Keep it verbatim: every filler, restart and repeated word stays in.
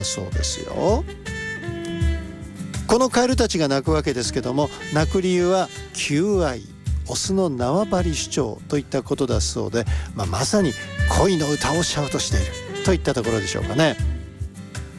そうですよ。このカエルたちが鳴くわけですけども、鳴く理由は求愛、オスの縄張り主張といったことだそうで、まあ、まさに恋の歌をシャウトしているといったところでしょうかね。